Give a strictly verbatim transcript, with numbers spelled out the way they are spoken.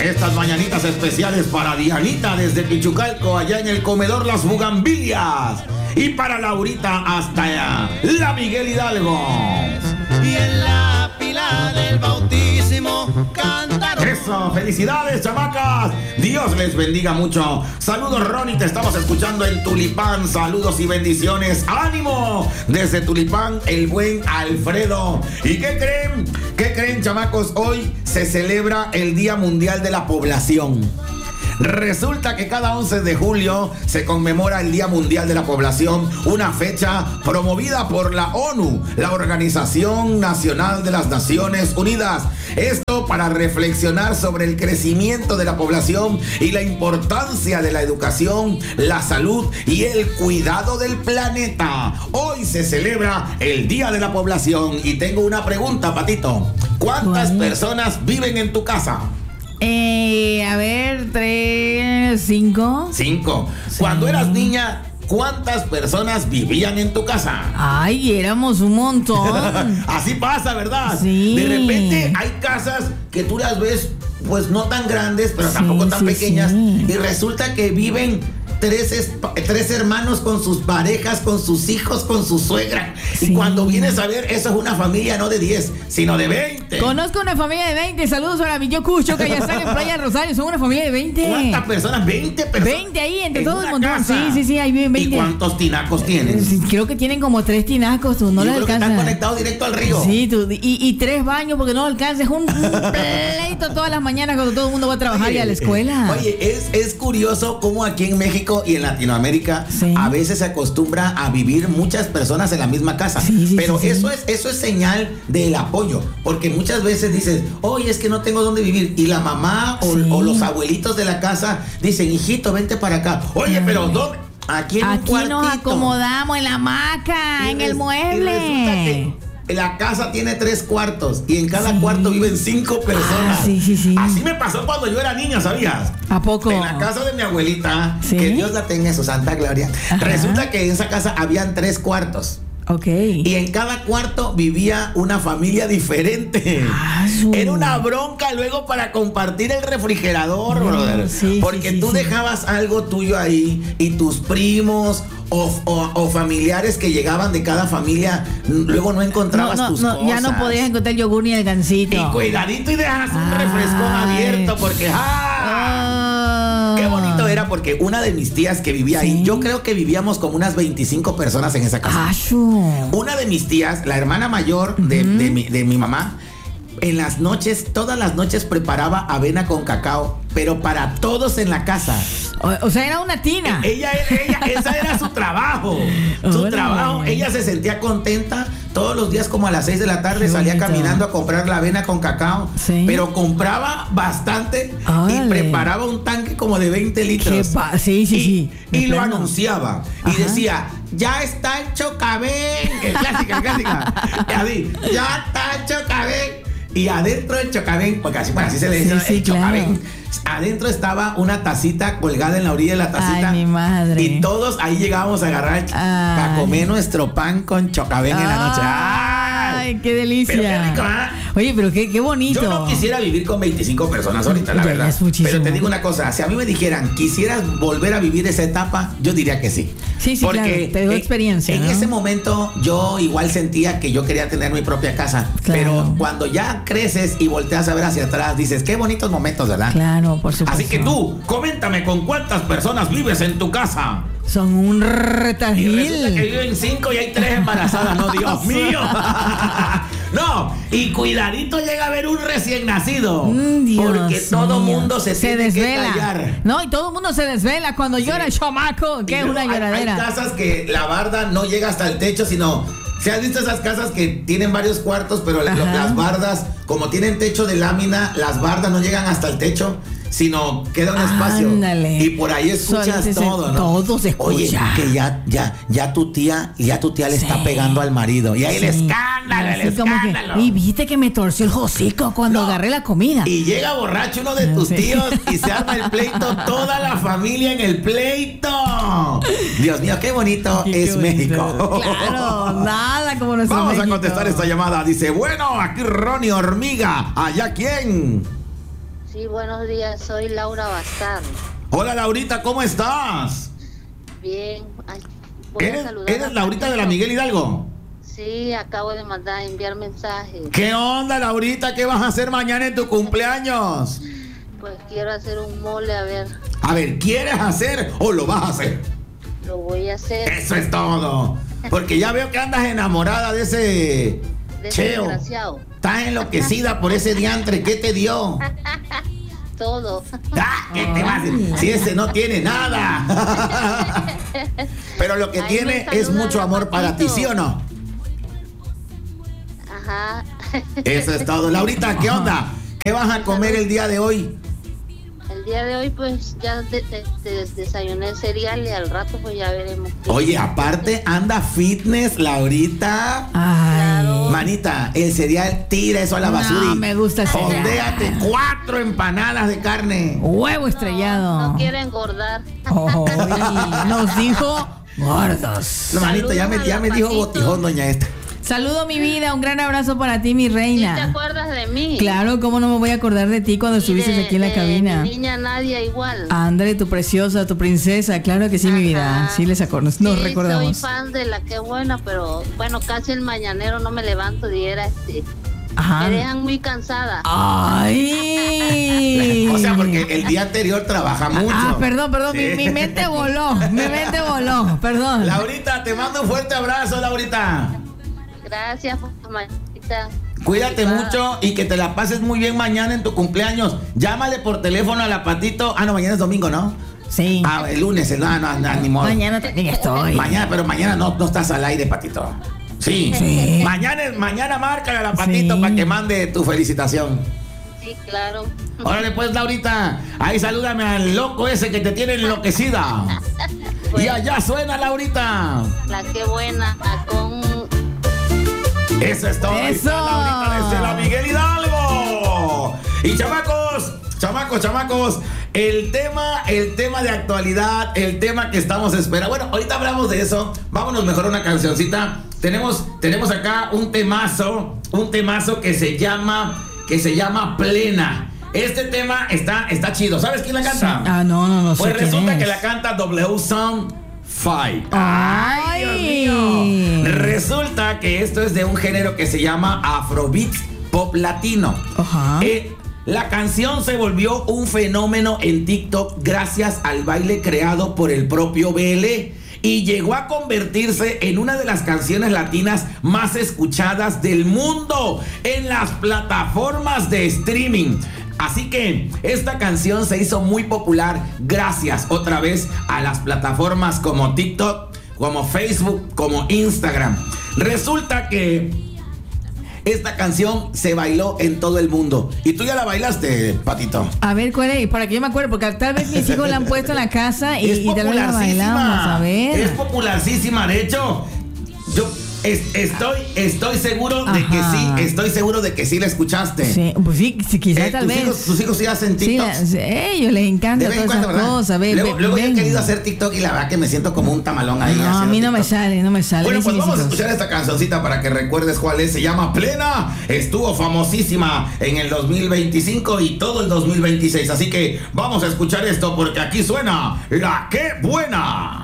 Estas mañanitas especiales para Dianita desde Pichucalco, allá en el comedor Las Bugambilias. Y para Laurita hasta allá, la Miguel Hidalgo. Y en la pila del bautismo cantaron. Eso, felicidades, chamacas. Dios les bendiga mucho. Saludos, Ronnie, te estamos escuchando en Tulipán. Saludos y bendiciones. ¡Ánimo! Desde Tulipán, el buen Alfredo. ¿Y qué creen? ¿Qué creen, chamacos? Hoy se celebra el Día Mundial de la Población. Resulta que cada once de julio se conmemora el Día Mundial de la Población, una fecha promovida por la ONU, la Organización Nacional de las Naciones Unidas. Esto para reflexionar sobre el crecimiento de la población y la importancia de la educación, la salud y el cuidado del planeta. Hoy se celebra el Día de la Población y tengo una pregunta, Patito. ¿Cuántas ¿Cuál? personas viven en tu casa? Eh, a ver, tres, cinco. Cinco. Sí. Cuando eras niña, ¿cuántas personas vivían en tu casa? Ay, éramos un montón. Así pasa, ¿verdad? Sí. De repente hay casas que tú las ves, pues no tan grandes, pero Sí, tampoco tan sí, pequeñas. sí. Y resulta que viven tres, esp- tres hermanos con sus parejas, con sus hijos, con su suegra. Sí. Y cuando vienes a ver, eso es una familia no de diez, sino de veinte. Conozco una familia de veinte. Saludos para mi yo Cucho, que ya están en Playa Rosario. Son una familia de veinte. ¿Cuántas personas? veinte personas. veinte ahí, entre en todo el una montón. casa. Sí, sí, sí, ahí viven veinte. ¿Y cuántos tinacos tienen? Sí, creo que tienen como tres tinacos, tú no Yo les creo que alcanza. están conectados directo al río. Sí, tú, y, y tres baños porque no alcanzas un, un pleito todas las mañanas cuando todo el mundo va a trabajar Oye, y a la escuela. Oye, es, es curioso cómo aquí en México y en Latinoamérica Sí. a veces se acostumbra a vivir muchas personas en la misma casa. Sí, sí, Pero sí, eso sí. es eso es señal del apoyo, porque muchas veces dices, oye, es que no tengo dónde vivir, y la mamá o, Sí. o los abuelitos de la casa dicen, hijito, vente para acá. Oye, Ay. pero ¿dónde? Aquí en un Aquí cuartito. nos acomodamos en la hamaca, Y en res- el y mueble. resulta que la casa tiene tres cuartos y en cada Sí. cuarto viven cinco personas. Ah, sí, sí, sí. Así me pasó cuando yo era niña, ¿sabías? ¿A poco? En la casa de mi abuelita, ¿Sí? que Dios la tenga en su santa gloria. Ajá. Resulta que en esa casa habían tres cuartos. Ok. Y en cada cuarto vivía una familia diferente. Ah, su- Era una bronca luego para compartir el refrigerador, No, brother. sí, Porque sí, sí, tú sí. dejabas algo tuyo ahí y tus primos o, o- o familiares que llegaban de cada familia, n- luego no No, encontrabas no, tus no, cosas. ya no podías encontrar el yogur ni el gansito. Y cuidadito y dejas un refrescón Ay. abierto porque ¡ah! Ah. Qué bonito era porque una de mis tías que vivía ahí, Sí. yo creo que vivíamos como unas veinticinco personas en esa casa. Ah, su. Una de mis tías, la hermana mayor de, de mi, de mi mamá, en las noches, todas las noches preparaba avena con cacao, pero para todos en la casa. O, o sea, era una tina. Ella, ella, esa era su trabajo. Su Órale. trabajo. Ella se sentía contenta todos los días, como a las seis de la tarde, Qué salía bonito. caminando a comprar la avena con cacao. Sí. Pero compraba bastante Órale. y preparaba un tanque como de veinte litros. Qué pa- sí, sí, y, sí. De Y lo plano. anunciaba. Y Ajá. decía, ya está el Chocabén. El clásica, el clásica. Y así, ya está el Chocabén. Y adentro del Chocabén, porque así, bueno, así se le dice, Sí, sí, el Chocabén. claro. Adentro estaba una tacita colgada en la orilla de la tacita. Ay, mi madre. Y todos ahí llegábamos a agarrar Ay. para comer nuestro pan con Chocabén en la noche. Ay, qué delicia. Pero qué rico, ¿ah? Oye, pero qué, qué bonito. Yo no quisiera vivir con veinticinco personas ahorita, la Ya, verdad. ya es muchísimo. Pero te digo una cosa, si a mí me dijeran, ¿quisieras volver a vivir esa etapa? Yo diría que sí. Sí, sí, claro, te dio en- experiencia, En ¿no? ese momento yo igual sentía que yo quería tener mi propia casa. Claro. Pero cuando ya creces y volteas a ver hacia atrás, dices, qué bonitos momentos, ¿verdad? Claro, por supuesto. Así que tú, coméntame con cuántas personas vives en tu casa. Son un Y resulta que retajil. viven cinco y hay tres embarazadas, no, Dios mío. No, y cuidadito llega a haber un recién nacido. Mm, Dios porque todo mío. mundo se, tiene desvela. que callar. No, y todo el mundo se desvela cuando llora el chamaco, que Y es luego una hay- lloradera. Hay casas que la barda no llega hasta el techo, sino... ¿Se has visto esas casas que tienen varios cuartos, pero la- Ajá. las bardas, como tienen techo de lámina, las bardas no llegan hasta el techo, sino queda un espacio? Ándale. Y por ahí escuchas Suéltese, todo, ¿no? todo se escucha. Oye, que ya, ya, ya tu tía, ya tu tía le Sí. está pegando al marido. Y ahí el Sí. escándalo, el Así como que, escándalo. y viste que me torció el hocico cuando No. agarré la comida. Y llega borracho uno de tus Sí. tíos y se arma el pleito, toda la familia en el pleito. Dios mío, qué bonito Qué- qué es bonito. México. Claro, nada como nuestro Vamos a México. contestar esta llamada. Dice, bueno, aquí Ronnie Hormiga. ¿Allá quién? Sí, buenos días, soy Laura Bastar. Hola, Laurita, ¿cómo estás? Bien. Ay, voy a ¿Eres, saludar ¿eres a Laurita de la Pancho. Miguel Hidalgo? Sí, acabo de mandar, enviar mensajes. ¿Qué onda, Laurita? ¿Qué vas a hacer mañana en tu cumpleaños? Pues quiero hacer un mole, a ver, A ver, ¿quieres hacer o lo vas a hacer? lo voy a hacer. Eso es todo. Porque ya veo que andas enamorada de ese De ese Cheo. desgraciado. Estás enloquecida por ese diantre. ¿Qué te dio? Todo. Ah, ¿qué te va a hacer? Si ese no tiene nada. Pero lo que Ahí tiene me es saluda mucho la amor para ti, Patito. ¿sí o no? Ajá. Eso es todo. Laurita, ¿qué onda? ¿Qué vas a comer el día de hoy? El día de hoy pues ya de- de- de- desayuné cereal y al rato pues ya veremos. qué. Oye, aparte anda fitness, Laurita. Ay. Manita, el cereal tira eso a la No, basura y me gusta el cereal. ondéate cuatro empanadas de carne. Huevo estrellado. No quiero engordar. Ay, nos dijo gordos. No, manita, ya me, ya me dijo Patito. botijón, doña esta. Saludo, mi vida. Un gran abrazo para ti, mi ¿Sí te reina. acuerdas de mí? Claro, ¿cómo no me voy a acordar de ti cuando Y estuviste de- aquí en la de cabina? mi niña Nadia igual. Ándale, tu preciosa, tu princesa. Claro que sí, mi vida. Ajá. Sí, les acor- nos Sí, recordamos. soy fan de la que buena, pero bueno, casi el mañanero no me levanto y era este. Ajá. Me dejan muy cansada. Ay. O sea, porque el día anterior trabaja mucho. Ah, perdón, perdón. Mi, Sí. mi mente voló. Mi mente voló. Perdón. Laurita, te mando un fuerte abrazo, Laurita. Gracias, mamita. Cuídate Bye. mucho y que te la pases muy bien mañana en tu cumpleaños. Llámale por teléfono a la Patito. Ah, no, mañana es domingo, ¿no? Sí. Ah, el lunes, el, no, no, no, ni modo. Mañana también estoy. Mañana, pero mañana no, no estás al aire, Patito. Sí. Sí. Mañana, mañana márcale a la Patito Sí. para que mande tu felicitación. Sí, claro. Órale pues, Laurita. Ahí salúdame al loco ese que te tiene enloquecida. Pues, Y allá suena, Laurita. La que buena con Eso es todo. Ahí está Eso. Laurita desde la Miguel Hidalgo. Y chamacos, chamacos, chamacos, el tema, el tema de actualidad, el tema que estamos esperando. Bueno, ahorita hablamos de eso. Vámonos mejor a una cancioncita. Tenemos, tenemos acá un temazo, un temazo que se llama, que se llama Plena. Este tema está, está chido. ¿Sabes quién la canta? Ah, no, no, no sé. Pues quién resulta es. que la canta W Sound Five. Ay. Dios mío. Resulta que esto es de un género que se llama Afrobeat Pop Latino. Ajá. Eh, la canción se volvió un fenómeno en TikTok gracias al baile creado por el propio B L E y llegó a convertirse en una de las canciones latinas más escuchadas del mundo en las plataformas de streaming. Así que esta canción se hizo muy popular gracias otra vez a las plataformas como TikTok, como Facebook, como Instagram. Resulta que esta canción se bailó en todo el mundo. ¿Y tú ya la bailaste, Patito? A ver, ¿cuál es? Para que yo me acuerde, porque tal vez mis hijos la han puesto en la casa y, Es y tal vez la bailamos. A ver. Es popularísima. De hecho, yo es- estoy, estoy seguro de que Ajá. sí, estoy seguro de que sí la escuchaste. Sí, pues sí, sí, quizás Eh, tal tus vez. Hijos, tus hijos sí hacen Sí, TikTok. la- sí, a ellos les encanta De vez en todas cuando, esas ¿verdad? cosas. Ve, luego ve, luego yo he ven. querido hacer TikTok y la verdad que me siento como un tamalón ahí. No, a haciendo mí no me TikTok. sale, no me sale. Bueno, pues Dicen mis vamos a hijos. escuchar esta cancioncita para que recuerdes cuál es. Se llama Plena. Estuvo famosísima en el dos mil veinticinco y todo el dos mil veintiséis. Así que vamos a escuchar esto porque aquí suena La Que Buena.